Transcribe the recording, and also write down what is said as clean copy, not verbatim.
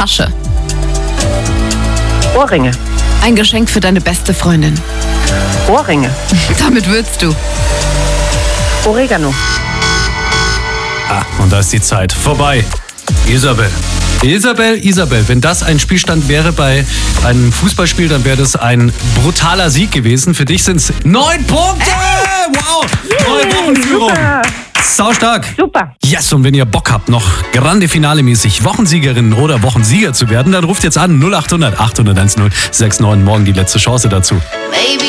Tasche. Ohrringe. Ein Geschenk für deine beste Freundin. Ohrringe. Damit würzt du. Oregano. Und da ist die Zeit vorbei. Isabel, wenn das ein Spielstand wäre bei einem Fußballspiel, dann wäre das ein brutaler Sieg gewesen. Für dich sind es 9 Punkte! Wow! Neue Wochenführung. Super. Saustark. Super. Yes, und wenn ihr Bock habt, noch grande Finale-mäßig Wochensiegerin oder Wochensieger zu werden, dann ruft jetzt an 0800 800 10 69. Morgen die letzte Chance dazu.